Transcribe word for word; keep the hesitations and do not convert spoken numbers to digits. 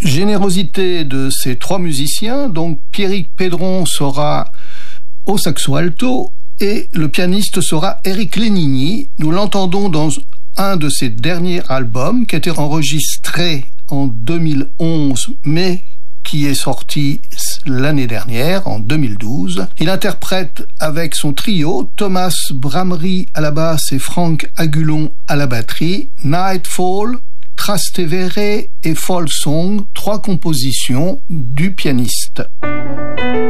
Générosité de ces trois musiciens, donc Pierrick Pedron sera au saxo alto et le pianiste sera Eric Lénigny. Nous l'entendons dans un de ses derniers albums qui a été enregistré en deux mille onze mais qui est sorti l'année dernière, en deux mille douze. Il interprète avec son trio, Thomas Bramery à la basse et Frank Agulon à la batterie, Nightfall, Trastevere et Fall Song, trois compositions du pianiste.